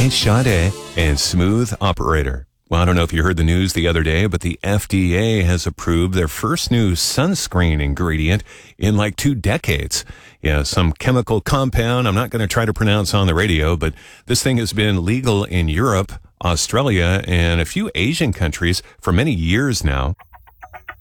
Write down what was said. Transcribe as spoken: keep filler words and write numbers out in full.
Hey, Sade, and Smooth Operator. Well, I don't know if you heard the news the other day, but the F D A has approved their first new sunscreen ingredient in like two decades. Yeah, some chemical compound I'm not going to try to pronounce on the radio, but this thing has been legal in Europe, Australia, and a few Asian countries for many years now.